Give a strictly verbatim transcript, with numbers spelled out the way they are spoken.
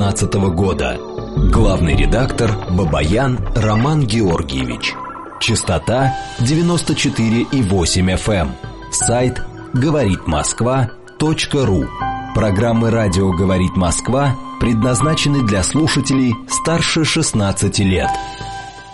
шестнадцатого года. Главный редактор Бабаян Роман Георгиевич. Частота девяносто четыре и восемь эф эм. Сайт говорит москва точка ру. Программы «Радио говорит Москва» предназначены для слушателей старше шестнадцати лет.